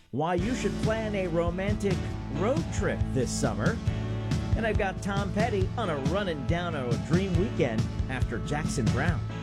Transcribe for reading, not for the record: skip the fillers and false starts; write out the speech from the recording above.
why you should plan a romantic road trip this summer. And I've got Tom Petty on a running down a dream weekend after Jackson Browne.